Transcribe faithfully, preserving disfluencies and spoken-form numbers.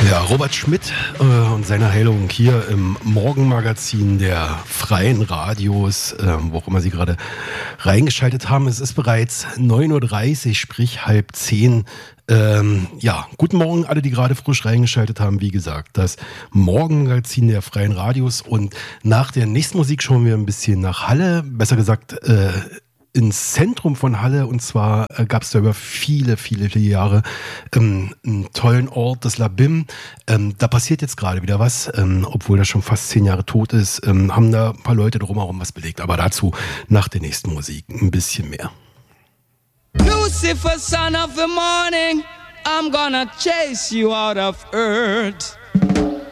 Ja, Robert Schmidt äh, und seine Heilung hier im Morgenmagazin der Freien Radios, äh, wo auch immer Sie gerade reingeschaltet haben. Es ist bereits neun Uhr dreißig, sprich halb zehn. Ähm, ja, guten Morgen alle, die gerade frisch reingeschaltet haben. Wie gesagt, das Morgenmagazin der Freien Radios. Und nach der nächsten Musik schauen wir ein bisschen nach Halle, besser gesagt äh, ins Zentrum von Halle. Und zwar äh, gab es da über viele, viele, viele Jahre ähm, einen tollen Ort, das Labim. Ähm, da passiert jetzt gerade wieder was, ähm, obwohl das schon fast zehn Jahre tot ist, ähm, haben da ein paar Leute drumherum was belegt. Aber dazu nach der nächsten Musik ein bisschen mehr. Lucifer, son of the morning, I'm gonna chase you out of earth.